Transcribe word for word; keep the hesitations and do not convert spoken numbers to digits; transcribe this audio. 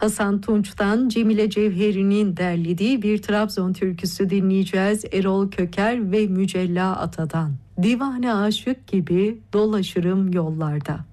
Hasan Tunç'tan Cemile Cevheri'nin derlediği bir Trabzon türküsü dinleyeceğiz. Erol Köker ve Mücella Ata'dan. Divane aşık gibi dolaşırım yollarda.